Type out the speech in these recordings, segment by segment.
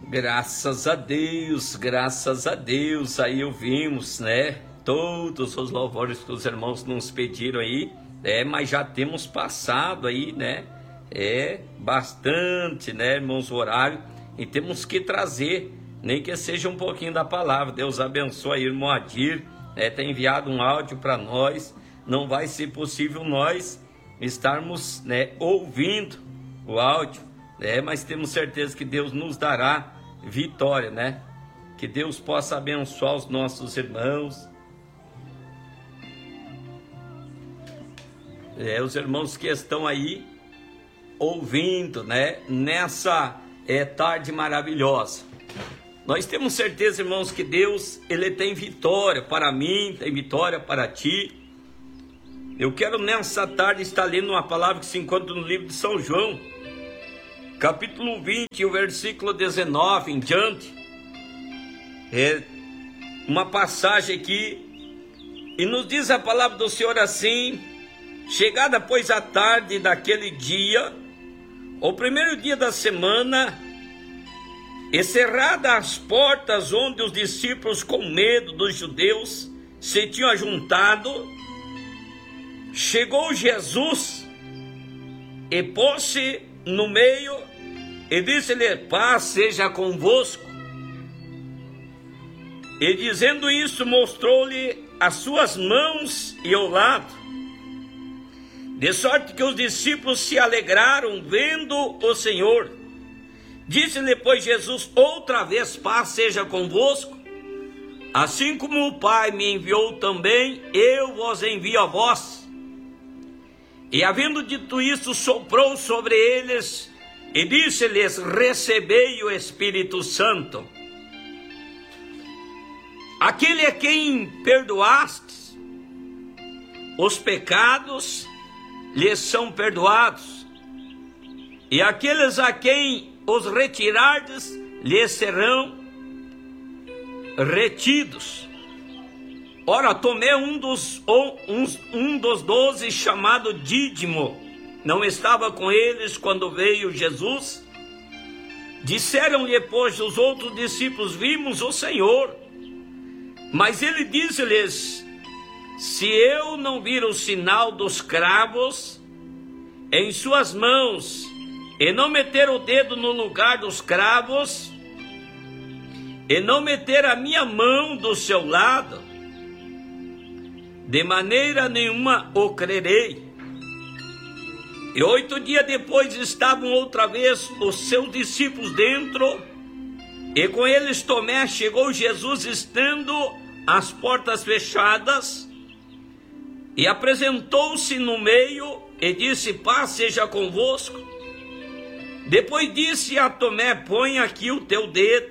Graças a Deus, aí ouvimos, né? Todos os louvores que os irmãos nos pediram aí, mas já temos passado aí, né? Bastante, né, irmãos, o horário, e temos que trazer, nem que seja um pouquinho da palavra. Deus abençoe aí, irmão Adir, tem enviado um áudio para nós. Não vai ser possível nós estarmos, né, ouvindo o áudio, mas temos certeza que Deus nos dará vitória, né? Que Deus possa abençoar os nossos irmãos, os irmãos que estão aí ouvindo, né? Nessa tarde maravilhosa. Nós temos certeza, irmãos, que Deus, Ele tem vitória para mim, tem vitória para ti. Eu quero nessa tarde estar lendo uma palavra que se encontra no livro de São João, capítulo 20, o versículo 19 em diante. Uma passagem aqui, e nos diz a palavra do Senhor assim: chegada, pois, a tarde daquele dia, o primeiro dia da semana, e cerradas as portas onde os discípulos, com medo dos judeus, se tinham ajuntado, chegou Jesus e pôs-se no meio e disse-lhe: paz seja convosco. E dizendo isso, mostrou-lhe as suas mãos e o lado. De sorte que os discípulos se alegraram vendo o Senhor. Disse-lhe, pois, Jesus outra vez: paz seja convosco. Assim como o Pai me enviou também, eu vos envio a vós. E havendo dito isso, soprou sobre eles e disse-lhes: recebei o Espírito Santo. Aquele a quem perdoastes os pecados, lhes são perdoados, e aqueles a quem os retirardes, lhes serão retidos. Ora, Tomé, um dos 12, chamado Dídimo, não estava com eles quando veio Jesus. Disseram-lhe, pois, os outros discípulos: vimos o Senhor. Mas ele disse-lhes: se eu não vir o sinal dos cravos em suas mãos, e não meter o dedo no lugar dos cravos, e não meter a minha mão do seu lado, de maneira nenhuma o crerei. E 8 dias depois estavam outra vez os seus discípulos dentro, e com eles Tomé. Chegou Jesus estando as portas fechadas, e apresentou-se no meio e disse: paz seja convosco. Depois disse a Tomé: põe aqui o teu dedo,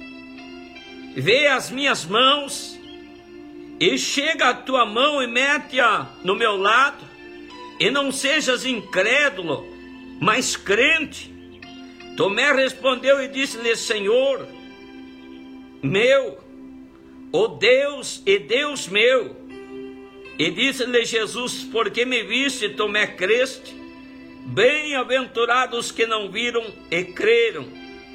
vê as minhas mãos, e chega a tua mão e mete-a no meu lado, e não sejas incrédulo, mas crente. Tomé respondeu e disse-lhe: Senhor meu, ó Deus e Deus meu. E disse-lhe Jesus: porque me viste, Tomé, creste? Bem-aventurados que não viram e creram.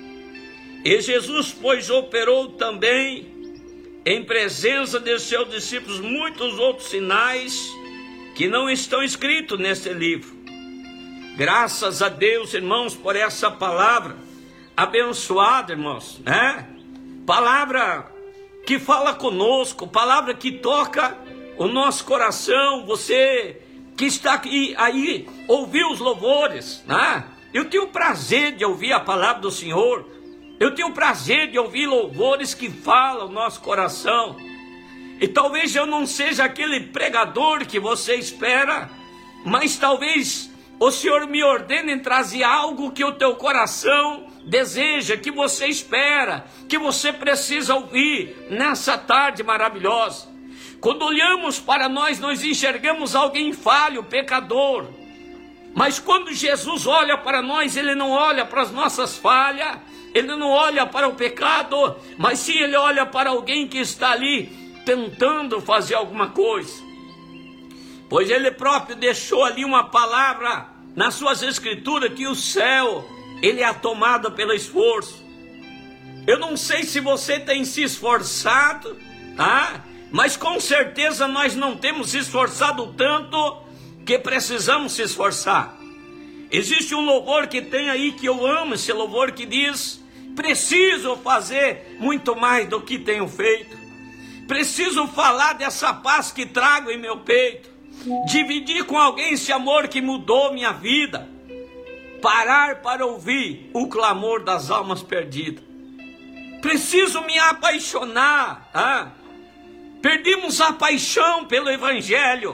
E Jesus, pois, operou também em presença de seus discípulos muitos outros sinais que não estão escritos nesse livro. Graças a Deus, irmãos, por essa palavra abençoada, irmãos, né? Palavra que fala conosco, palavra que toca o nosso coração. Você que está aqui, aí, ouviu os louvores, né? Eu tenho prazer de ouvir a palavra do Senhor. Eu tenho prazer de ouvir louvores que falam o nosso coração. E talvez eu não seja aquele pregador que você espera, mas talvez o Senhor me ordene trazer algo que o teu coração deseja, que você espera, que você precisa ouvir nessa tarde maravilhosa. Quando olhamos para nós enxergamos alguém falho, pecador. Mas quando Jesus olha para nós, Ele não olha para as nossas falhas, Ele não olha para o pecado, mas sim Ele olha para alguém que está ali tentando fazer alguma coisa. Pois Ele próprio deixou ali uma palavra nas suas escrituras, que o céu, ele é tomado pelo esforço. Eu não sei se você tem se esforçado, mas com certeza nós não temos se esforçado tanto que precisamos se esforçar. Existe um louvor que tem aí que eu amo, esse louvor que diz: preciso fazer muito mais do que tenho feito. Preciso falar dessa paz que trago em meu peito. Dividir com alguém esse amor que mudou minha vida. Parar para ouvir o clamor das almas perdidas. Preciso me apaixonar. Perdemos a paixão pelo Evangelho.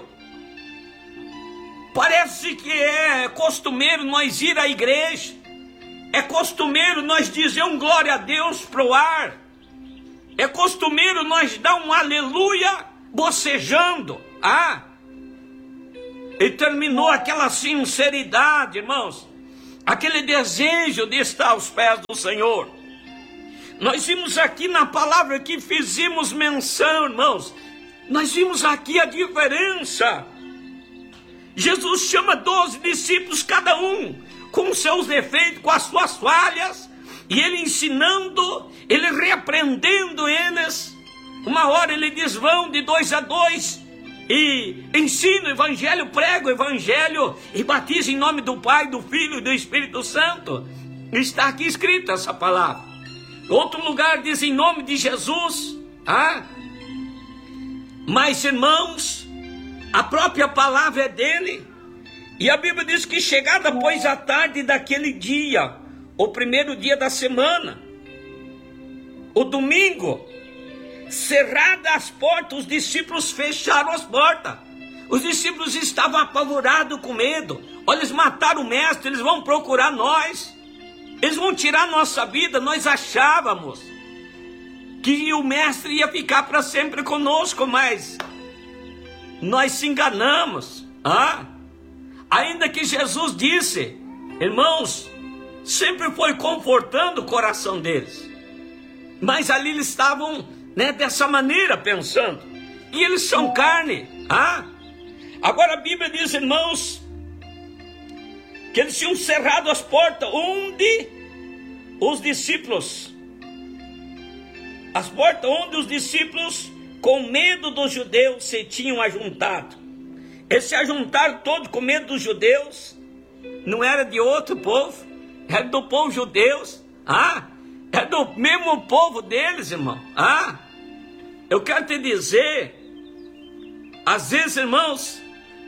Parece que é costumeiro nós ir à igreja. É costumeiro nós dizer um glória a Deus pro ar. É costumeiro nós dar um aleluia bocejando. E terminou aquela sinceridade, irmãos. Aquele desejo de estar aos pés do Senhor. Nós vimos aqui na palavra que fizemos menção, irmãos. Nós vimos aqui a diferença. Jesus chama 12 discípulos, cada um com seus defeitos, com as suas falhas. E ele ensinando, ele repreendendo eles. Uma hora ele diz: vão de 2 a 2 e ensina o Evangelho, prega o Evangelho e batiza em nome do Pai, do Filho e do Espírito Santo. Está aqui escrita essa palavra. Outro lugar diz em nome de Jesus. Mas, irmãos, a própria palavra é dele. E a Bíblia diz que chegada pois a tarde daquele dia, o primeiro dia da semana, o domingo, cerradas as portas, os discípulos fecharam as portas. Os discípulos estavam apavorados com medo. Olha, eles mataram o mestre, eles vão procurar nós. Eles vão tirar nossa vida. Nós achávamos que o mestre ia ficar para sempre conosco, mas nós se enganamos. Ainda que Jesus disse, irmãos, sempre foi confortando o coração deles. Mas ali eles estavam, dessa maneira pensando. E eles são carne. Agora a Bíblia diz, irmãos, que eles tinham cerrado as portas onde os discípulos, com medo dos judeus, se tinham ajuntado. Eles se ajuntaram todos com medo dos judeus. Não era de outro povo, era do povo judeu. É do mesmo povo deles, irmão. Eu quero te dizer, às vezes, irmãos,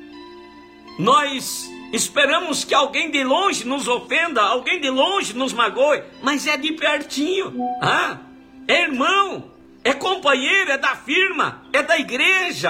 nós esperamos que alguém de longe nos ofenda, alguém de longe nos magoe, mas é de pertinho. É irmão, é companheiro, é da firma, é da igreja.